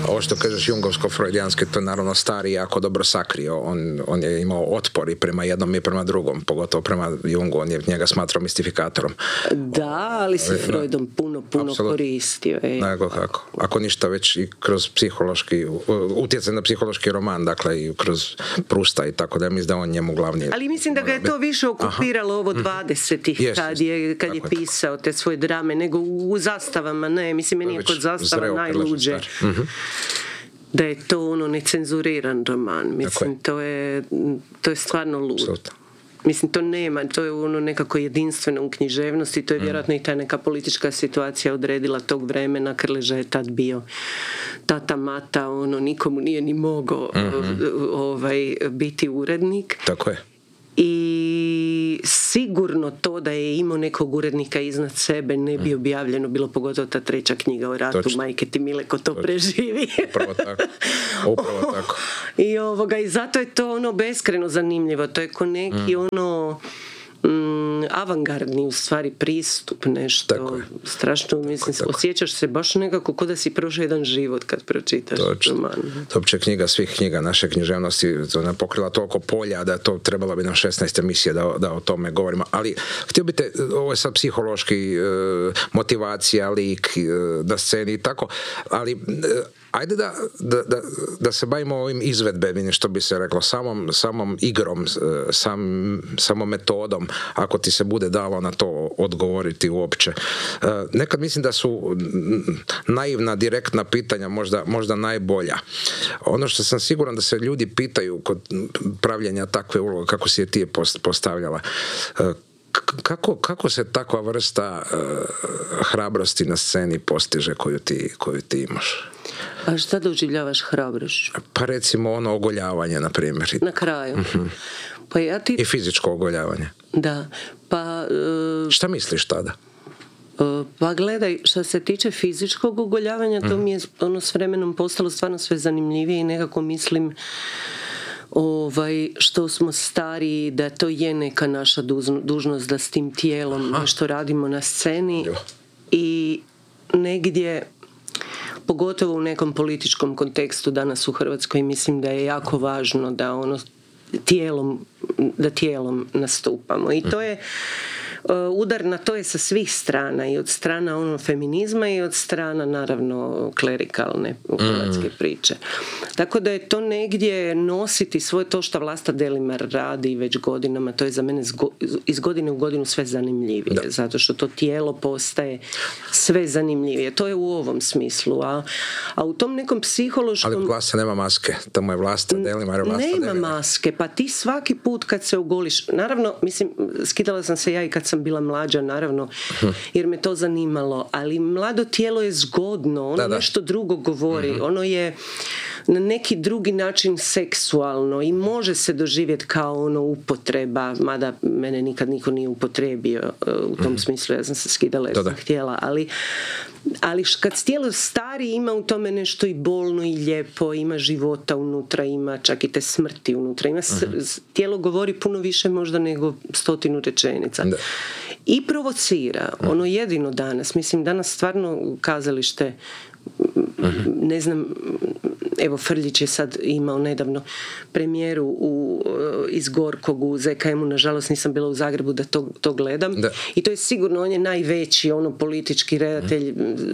ovo što kažeš jungovsko-freudijanski, to je naravno stari jako dobro sakrio. On je imao otpor i prema jednom i prema drugom, pogotovo prema Jungu, on je njega smatrao mistifikatorom. Da, ali se Freudom puno koristio. Nego kako. Ako ništa već i kroz psihološki, utjecaj na psihološki roman, dakle i kroz Prusta i tako da, mislim da on njemu glavni. Ali mislim da ga je to više okupiralo ovo 20-ih, kad je pisao te svoje drame, nego u Zastavama, ne, mislim, meni je kod Zastava najluđe. Da je to necenzuriran roman. Mislim, to je stvarno lud. Absolutno. Mislim, to nema, to je nekako jedinstveno u književnosti, to je vjerojatno i ta neka politička situacija odredila tog vremena. Krleža je tad bio tata mata, nikomu nije ni mogao biti urednik. Tako je. I sigurno to da je imao nekog urednika iznad sebe ne bi objavljeno, bilo pogotovo ta 3. knjiga o ratu. Točno. Majke ti mile ko to preživi. Upravo tako. I zato je to beskreno zanimljivo. To je ko neki avangardni u stvari pristup, nešto strašno, mislim, osjećaš se baš nekako kao da si prošao jedan život kad pročitaš roman. To opće knjiga svih knjiga naše književnosti, ona pokrila toliko polja da to trebalo bi na 16 emisije da o tome govorimo, ali htio bi te, ovo je sad psihološki motivacija, lik na sceni i tako, ali ajde da se bavimo ovim izvedbenim, što bi se reklo, samom igrom, samom metodom, ako ti se bude dalo na to odgovoriti uopće. Nekad mislim da su naivna, direktna pitanja možda najbolja. Ono što sam siguran da se ljudi pitaju kod pravljenja takve uloge, kako si je ti postavljala, kako se takva vrsta hrabrosti na sceni postiže koju ti imaš? A šta doživljavaš hrabrošću? Pa recimo ogoljavanje, na primjer. Na kraju. Pa I fizičko ogoljavanje. Da. Pa, šta misliš tada? Pa gledaj, što se tiče fizičkog ogoljavanja, to mi je s vremenom postalo stvarno sve zanimljivije i nekako mislim što smo stariji, da to je neka naša dužnost da s tim tijelom nešto radimo na sceni i negdje, pogotovo u nekom političkom kontekstu danas u Hrvatskoj, mislim da je jako važno da tijelom nastupamo. I to je udar na to je sa svih strana, i od strana feminizma i od strana naravno klerikalne hrvatske priče. Tako da je to negdje nositi svoje, to što Vlasta Delimar radi već godinama, to je za mene iz godine u godinu sve zanimljivije, zato što to tijelo postaje sve zanimljivije. To je u ovom smislu, a u tom nekom psihološkom... Ali Vlasta nema maske, tamo je Vlasta Delimar, nema maske, pa ti svaki put kad se ogoliš, naravno, mislim, skidala sam se ja i kad sam bila mlađa, naravno, jer me to zanimalo, ali mlado tijelo je zgodno, ono nešto drugo govori, ono je na neki drugi način seksualno i može se doživjeti kao upotreba, mada mene nikad niko nije upotrebio u tom smislu, ja sam se skidala jer sam htjela, ali kad tijelo stari, ima u tome nešto i bolno i lijepo, ima života unutra, ima čak i te smrti unutra, ima tijelo govori puno više možda nego 100 rečenica. I provocira, ono jedino danas, mislim danas stvarno kazalište, ne znam, evo Frljić je sad imao nedavno premijeru iz Gorkog u ZKM-u, nažalost nisam bila u Zagrebu da to gledam, i to je sigurno, on je najveći politički redatelj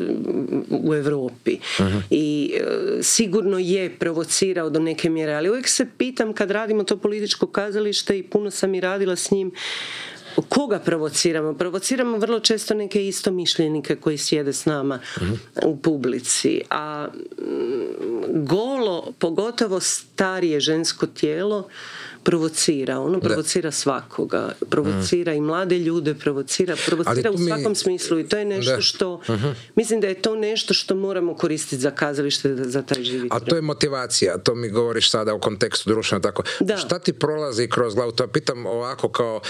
u Europi i sigurno je provocirao do neke mjere, ali uvijek se pitam kad radimo to političko kazalište i puno sam i radila s njim, koga provociramo? Provociramo vrlo često neke istomišljenike koji sjede s nama u publici, a golo, pogotovo starije žensko tijelo provocira, provocira svakoga, provocira i mlade ljude, provocira u svakom smislu, i to je nešto što mislim da je to nešto što moramo koristiti za kazalište, za taj živi. A to je motivacija, to mi govoriš sada u kontekstu društveno tako. Šta ti prolazi kroz glavu? To pitam ovako kao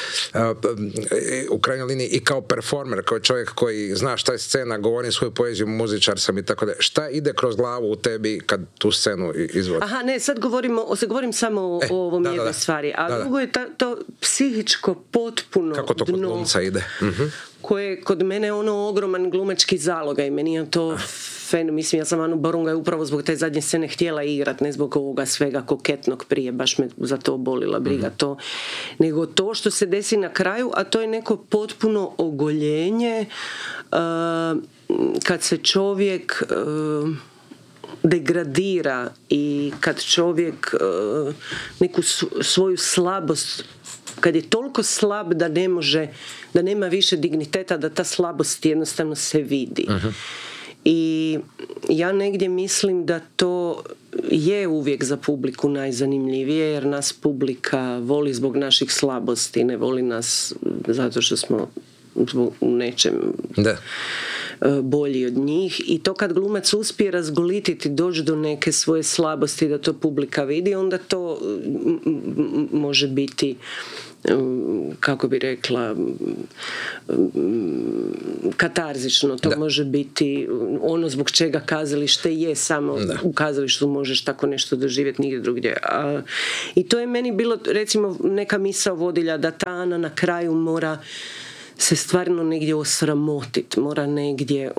u krajnjoj liniji i kao performer, kao čovjek koji zna šta je scena, govorim svoju poeziju, muzičar sam i tako da. Šta ide kroz glavu u tebi kad tu scenu izvodi? Aha, ne, sad govorim samo o ovom jednoj stvari, a drugo je to psihičko potpuno kako to kod glumca ide? Koje je kod mene ogroman glumački zalogaj, meni je to mislim, ja sam Anu Borunga upravo zbog te zadnje scene htjela igrat, ne zbog ovoga svega koketnog prije, baš me za to bolila briga to, nego to što se desi na kraju, a to je neko potpuno ogoljenje kad se čovjek degradira i kad čovjek neku svoju slabost, kad je toliko slab da ne može, da nema više digniteta, da ta slabost jednostavno se vidi. I ja negdje mislim da to je uvijek za publiku najzanimljivije, jer nas publika voli zbog naših slabosti, ne voli nas zato što smo u nečem bolji od njih. I to kad glumac uspije razgolititi, doći do neke svoje slabosti da to publika vidi, onda to može biti, kako bi rekla, katarzično. To može biti ono zbog čega kazalište je, samo u kazalištu možeš tako nešto doživjeti, nigdje drugdje. I to je meni bilo, recimo, neka misao vodilja, da ta Ana na kraju mora se stvarno negdje osramotiti, mora negdje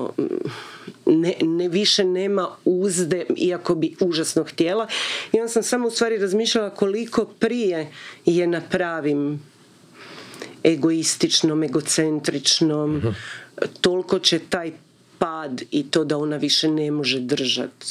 ne više nema uzde, iako bi užasno htjela. I onda sam samo u stvari razmišljala koliko prije je napravim egoističnom, egocentričnom, toliko će taj pad i to da ona više ne može držati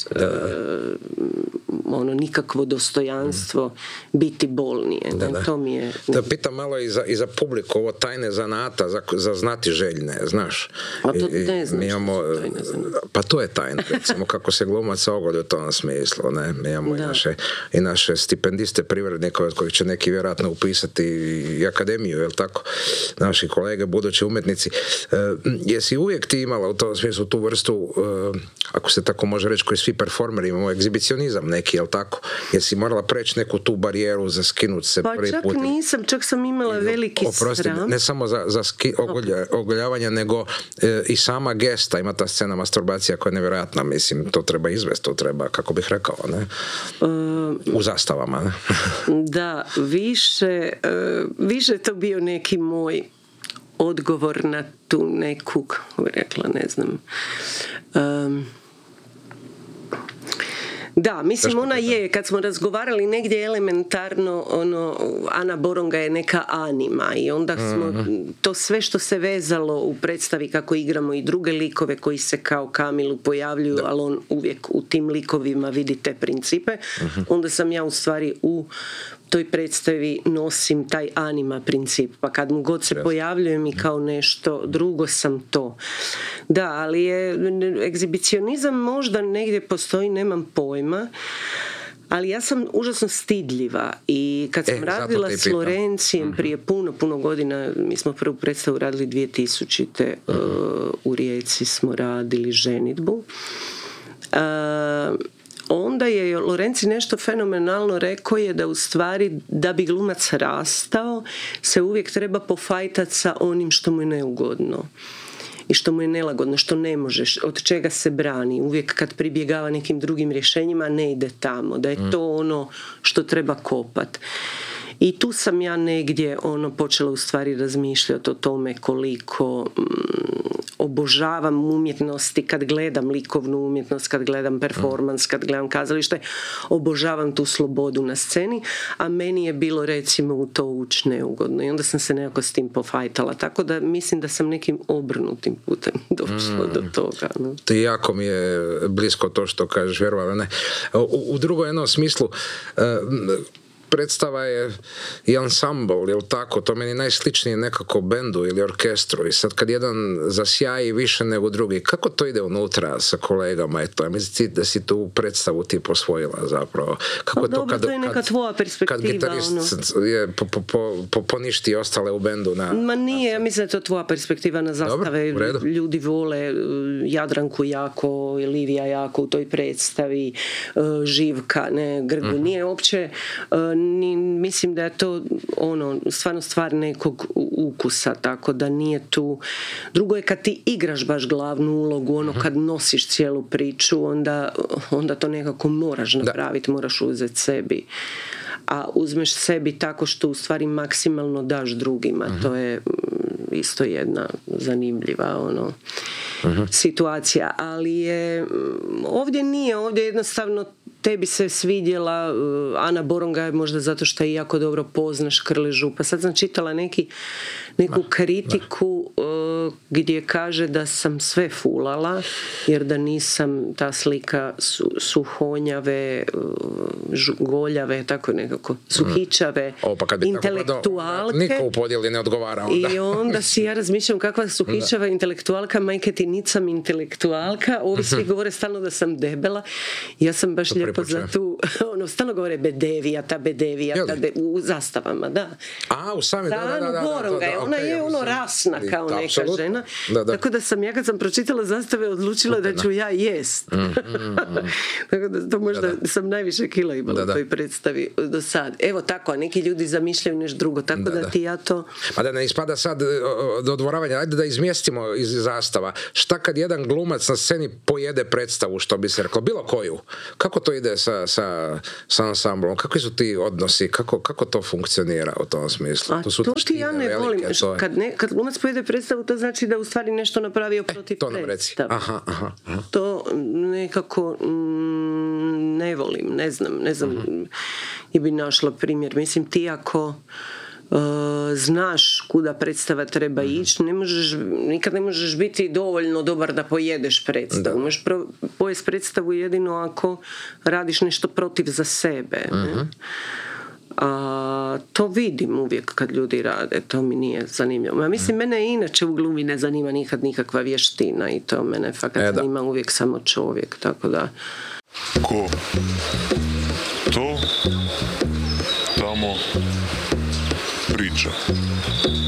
nikakvo dostojanstvo biti bolnije. To mi je... Da pitam malo i za publiku, ovo tajne zanata, za znati željne, znaš. A to ne znam pa to je tajna, recimo, kako se glumaca ogolje u tom smislu, ne? Mi imamo i naše stipendiste privrednike, od kojih će neki vjerojatno upisati i akademiju, jel tako? Naši kolege, budući umjetnici. Jesi uvijek ti imala u tom smislu tu vrstu, ako se tako može reći, koji svi performeri imamo, egzibicionizam neki, jel tako? Jesi morala preći neku tu barijeru za skinuti se prvi put? Pa čak nisam, čak sam imala veliki sram. Ne samo za ogoljavanje, nego i sama gesta, ima ta scena masturbacija koja je nevjerojatna, mislim, to treba izvesti, to treba, kako bih rekao, ne? U zastavama, ne? Da, više to bio neki moj odgovor na tu neku, kako bi rekla, ne znam, da, mislim, ona je, kad smo razgovarali negdje elementarno, Ana Boronga je neka anima i onda smo to sve što se vezalo u predstavi, kako igramo i druge likove koji se kao Kamilu pojavljuju, ali on uvijek u tim likovima vidi te principe, onda sam ja u stvari u toj predstavi nosim taj anima princip, pa kad mu god se pojavljujem i kao nešto drugo sam to. Da, ali je egzibicionizam možda negdje postoji, nemam pojma, ali ja sam užasno stidljiva i kad sam radila s Lorencijem prije puno godina, mi smo prvu predstavu radili 2000. U Rijeci smo radili ženidbu. Onda je Lorenci nešto fenomenalno rekao, je da u stvari da bi glumac rastao se uvijek treba pofajtati sa onim što mu je neugodno i što mu je nelagodno, što ne možeš, od čega se brani. Uvijek kad pribjegava nekim drugim rješenjima ne ide tamo, da je to ono što treba kopat. I tu sam ja negdje počela u stvari razmišljati o tome koliko obožavam umjetnosti, kad gledam likovnu umjetnost, kad gledam performans, kad gledam kazalište, obožavam tu slobodu na sceni, a meni je bilo recimo u to ući neugodno i onda sam se nekako s tim pofajtala, tako da mislim da sam nekim obrnutim putem došla do toga. No. Jako mi je blisko to što kažeš, vjerovala ne. U drugom jednom smislu predstava je i ansambl, jel tako? To meni najsličnije nekako bendu ili orkestru i sad kad jedan zasjaji više nego drugi, kako to ide unutra sa kolegama? Eto, ja mislim da si tu predstavu ti posvojila zapravo. Kako to, to je neka tvoja perspektiva. Kad gitarist je poništi ostale u bendu na... Ma nije, ja mislim da je to tvoja perspektiva na zastave. Dobro, ljudi vole Jadranku jako, Livija jako u toj predstavi, Živka, ne, Grgu. Nije uopće... mislim da je to stvarno stvar nekog ukusa, tako da nije tu. Drugo je kad ti igraš baš glavnu ulogu, kad nosiš cijelu priču, onda to nekako moraš napraviti, moraš uzeti sebi. A uzmeš sebi tako što u stvari maksimalno daš drugima. To je isto jedna zanimljiva situacija, ali je ovdje nije, ovdje jednostavno tebi se svidjela Ana Borongaj možda zato što je jako dobro poznaš Krležu. Pa sad sam čitala neku kritiku gdje kaže da sam sve fulala jer da nisam ta slika suhonjave, goljave, tako nekako, suhičave, intelektualke. Niko u podjeli ne odgovara onda. I onda si ja razmišljam kakva suhičava intelektualka, majke ti nisam intelektualka, ovi svi govore stalno da sam debela. Ja sam baš lijepo za tu, stalno govore bedevija, u zastavama, da. A, u sami, da. Borongaj, ona je rasna kao neka žena. Tako da sam ja kad sam pročitala zastave odlučila da ću ja jest. Tako da to možda sam najviše kila imala u toj predstavi do sad. Evo tako, a neki ljudi zamišljaju nešto drugo, tako da ti ja to... Pa da ne ispada sad do odvoravanja, ajde da izmjestimo iz zastava. Šta kad jedan glumac na sceni pojede predstavu, što bi se reklo, bilo koju? Kako to ide sa ansamblom? Kakvi su ti odnosi? Kako to funkcionira u tom smislu? To ti ja ne volim. Kad glumac pojede predstavu, to znači da u stvari nešto napravio protiv predstave. Aha. To nekako ne volim, ne znam i bi našla primjer. Mislim, ti ako znaš kuda predstava treba ići, nikad ne možeš biti dovoljno dobar da pojedeš predstavu. Možeš pojesti predstavu jedino ako radiš nešto protiv za sebe. To vidim uvijek kad ljudi rade, to mi nije zanimljivo. Mislim, mene inače u glumi ne zanima nikad nikakva vještina i to mene fakat zanima uvijek samo čovjek, tako da... Ko? To? Tamo? Priča.